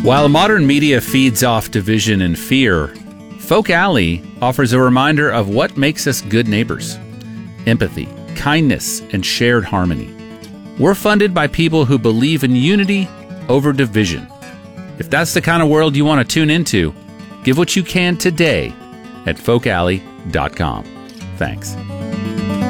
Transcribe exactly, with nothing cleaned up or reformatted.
While modern media feeds off division and fear, Folk Alley offers a reminder of what makes us good neighbors: empathy, kindness, and shared harmony. We're funded by people who believe in unity over division. If that's the kind of world you want to tune into, give what you can today at folk alley dot com. Thanks.